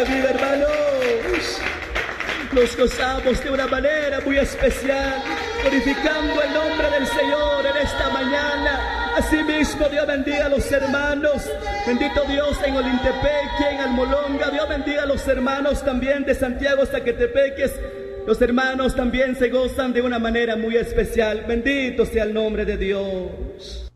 vida, hermanos. Nos gozamos de una manera muy especial, glorificando el nombre del Señor en esta mañana. Asimismo, Dios bendiga a los hermanos. Bendito Dios en Olintepeque, en Almolonga. Dios bendiga a los hermanos también de Santiago Zacatepeques. Los hermanos también se gozan de una manera muy especial. Bendito sea el nombre de Dios.